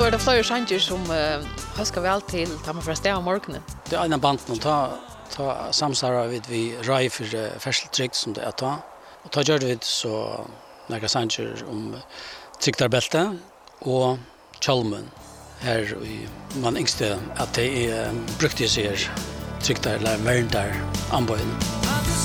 så det flera sanger som höskar väl till tar man först av morgonen. Det är en band och ta samsara vi rai för färseltryck som det är ta. Och ta gör det så några sanger om tryckarbälte och chalmen här man yngste att det är brukte sig tryckta eller värndar anböjen.